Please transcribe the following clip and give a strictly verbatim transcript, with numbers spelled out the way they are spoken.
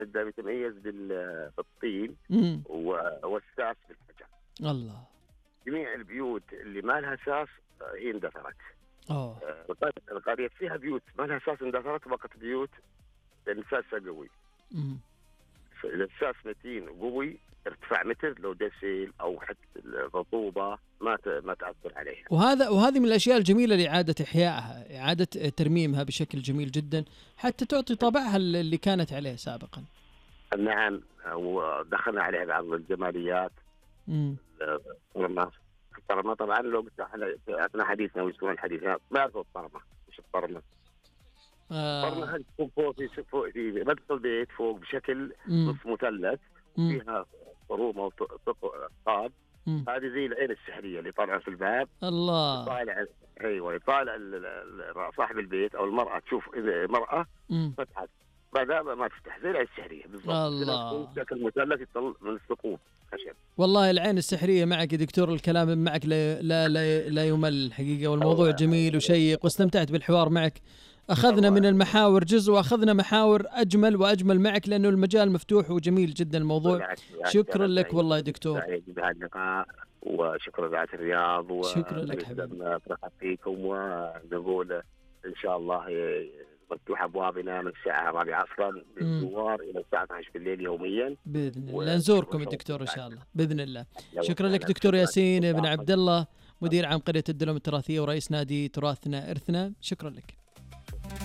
بدها بتميز بالطين امم والساس بالحجر. الله. جميع البيوت اللي ما لها ساس هي اندثرت. اه القرية فيها بيوت ما لها ساس اندثرت، بقت بيوت لأن ساسها قوي. امم إذا الساس متين وقوي ارتفاع متر لو دسل أو حتى الرطوبة ما ما تأثر عليها. وهذا وهذه من الأشياء الجميلة لإعادة إحيائها، إعادة ترميمها بشكل جميل جدا حتى تعطي طابعها اللي كانت عليه سابقا. نعم، ودخلنا عليها بعض الجماليات. امم الطرمة الطرمة طبعا لو أثناء حديثنا ويسمعون حديثنا ما يعرفوا الطرمة. إيش الطرمة؟ آه. الطرمة هذه تكون فوق في فوق في مدخل البيت فوق بشكل نص مثلث فيها طرومة وطاب. هذه زي العين السحرية اللي طالعة في الباب. الله. يطالع ايوه يطالع صاحب البيت او المرأة تشوف اذا مرأة فتحت بعدها ما تفتح زي العين السحرية بالضبط. الله. شكل مثلث يطل من الثقوب خشب. والله العين السحرية معك يا دكتور، الكلام معك لا لا لا, لا يمل الحقيقة، والموضوع جميل وشيق واستمتعت بالحوار معك. أخذنا من المحاور جزء وأخذنا محاور أجمل وأجمل معك لأنه المجال مفتوح وجميل جدا الموضوع. شكرا لك والله يا دكتور. بهاللقاء وشكرا لإذاعة الرياض. شكرا لك حبيبي. فرحت فيكم ونقول إن شاء الله مفتوح أبوابنا من الساعة الرابعة عصرا للزوار إلى الساعة اثنعش بالليل يوميا بإذن الله. نزوركم الدكتور إن شاء الله بإذن الله. شكرا لك دكتور ياسين بن عبد الله، مدير عام قرية الدلوم التراثية ورئيس نادي تراثنا إرثنا. شكرا لك.